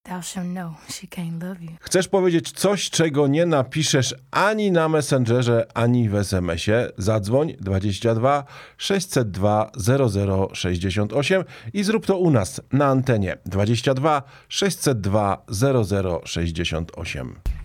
thou shalt know she can't love you. Chcesz powiedzieć coś, czego nie napiszesz ani na Messengerze, ani w SMS-ie? Zadzwoń 22 602 0068 i zrób to u nas na antenie 22 602 0068.